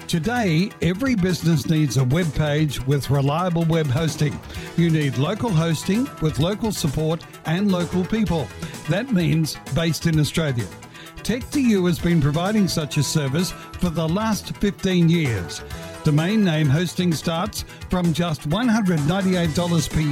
Today, every business needs a web page with reliable web hosting. You need local hosting with local support and local people. That means based in Australia. Tech2U has been providing such a service for the last 15 years. Domain name hosting starts from just $198 per year